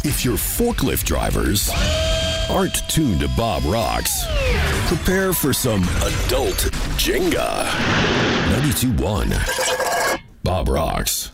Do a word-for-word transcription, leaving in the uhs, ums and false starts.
If your forklift drivers aren't tuned to Bob Rocks, prepare for some adult Jenga. ninety-two point one Bob Rocks.